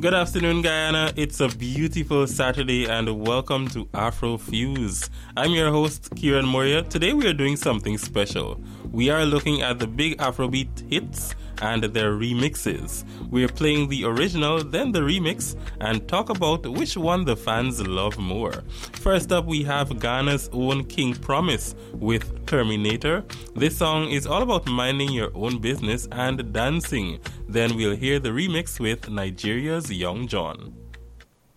Good afternoon, Guyana. It's a beautiful Saturday and welcome to Afro Fuse. I'm your host, Kieran Moria. Today we are doing something special. We are looking at the big Afrobeat hits and their remixes. We are playing the original, then the remix, and talk about which one the fans love more. First up, we have Ghana's own King Promise with Terminator. This song is all about minding your own business and dancing. Then we'll hear the remix with Nigeria's Young John.